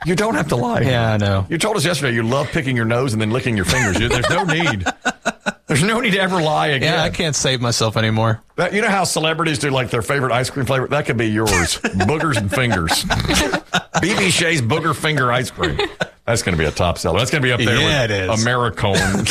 You don't have to lie. Yeah, I know. You told us yesterday you love picking your nose and then licking your fingers. There's no need. There's no need to ever lie again. Yeah, I can't save myself anymore. You know how celebrities do like their favorite ice cream flavor? That could be yours. Boogers and fingers. BB Shea's Booger Finger Ice Cream. That's going to be a top seller. That's going to be up there with it is. Americone.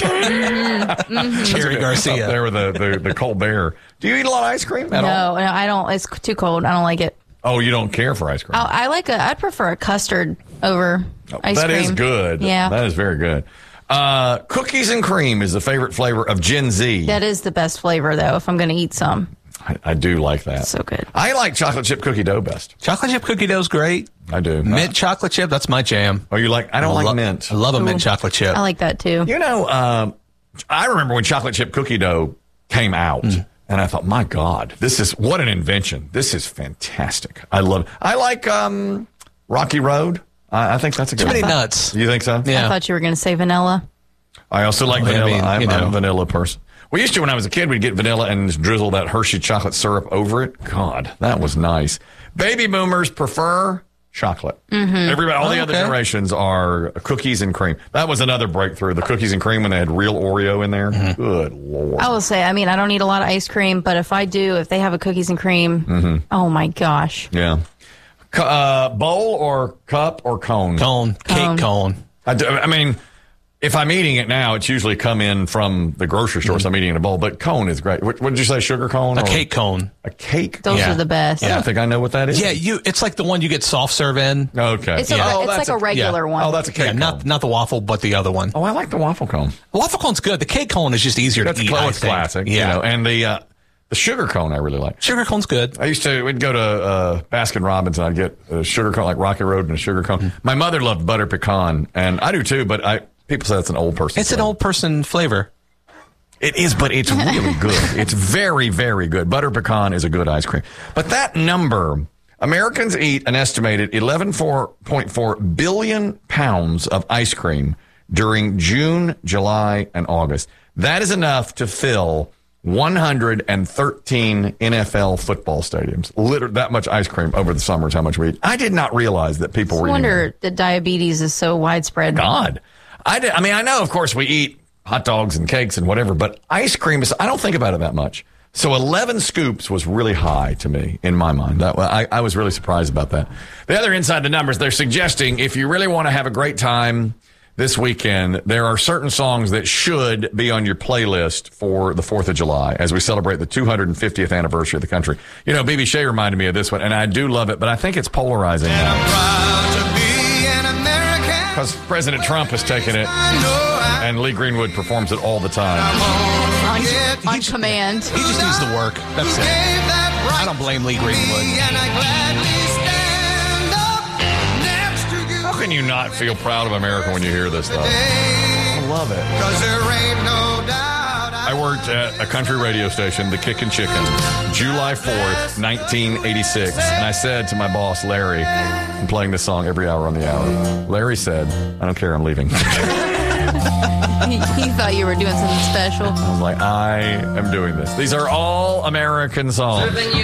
Jerry Garcia. Up there with the Colbert. Do you eat a lot of ice cream at all? No, I don't. It's too cold. I don't like it. Oh, you don't care for ice cream? I'd prefer a custard over ice cream. That is good. Yeah. That is very good. Cookies and cream is the favorite flavor of Gen Z. That is the best flavor, though, if I'm going to eat some. I do like that. So good. I like chocolate chip cookie dough best. Chocolate chip cookie dough's great. I do. Mint chocolate chip, that's my jam. Oh, you like? I don't like mint. I love a mint chocolate chip. I like that, too. You know, I remember when chocolate chip cookie dough came out, and I thought, my God, what an invention. This is fantastic. I love it. I like Rocky Road. I think that's a good Too many one. nuts. You think so? Yeah. I thought you were going to say vanilla. I also like Well, I vanilla. mean, I'm a vanilla person. We used to, when I was a kid, we'd get vanilla and drizzle that Hershey chocolate syrup over it. God, that was nice. Baby boomers prefer chocolate. Everybody, all the other generations are cookies and cream. That was another breakthrough. The cookies and cream when they had real Oreo in there. Good Lord. I will say, I don't eat a lot of ice cream, but if they have a cookies and cream, oh my gosh. Yeah. Bowl or cup or cone? Cone. Cake cone. I mean, if I'm eating it now, it's usually come in from the grocery store, so I'm eating in a bowl. But cone is great. What did you say, sugar cone? A cake cone. A cake Those are the best. I don't think I know what that is. Yeah, it's like the one you get soft serve in. Okay. It's like a regular one. Oh, that's a cake Yeah, cone. not the waffle, but the other one. Oh, I like the waffle cone. The waffle cone's good. The cake cone is just easier That's to eat. it's classic. Yeah. You know, and the sugar cone I really like. Sugar cone's good. We'd go to Baskin Robbins and I'd get a sugar cone, like Rocky Road and a sugar cone. My mother loved butter pecan, and I do too, but people say that's an old person. It's an old person flavor. It is, but it's really good. It's very, very good. Butter pecan is a good ice cream. But that number, Americans eat an estimated 11.4 billion pounds of ice cream during June, July, and August. That is enough to fill 113 NFL football stadiums. Literally, that much ice cream over the summer is how much we eat. I did not realize that people were eating. I wonder that diabetes is so widespread. God. I know, of course, we eat hot dogs and cakes and whatever, but ice cream I don't think about it that much. So 11 scoops was really high to me in my mind. I was really surprised about that. The other inside the numbers, they're suggesting if you really want to have a great time this weekend, there are certain songs that should be on your playlist for the 4th of July as we celebrate the 250th anniversary of the country. You know, BB Shea reminded me of this one, and I do love it, but I think it's polarizing now. Because President Trump has taken it, and Lee Greenwood performs it all the time. On command. He just needs to work. That's it. I don't blame Lee Greenwood. How can you not feel proud of America when you hear this, though? I love it. I worked at a country radio station, The Kickin' Chicken, July 4th, 1986. And I said to my boss, Larry, I'm playing this song every hour on the hour. Larry said, I don't care, I'm leaving. He thought you were doing something special. I was like, I am doing this. These are all American songs.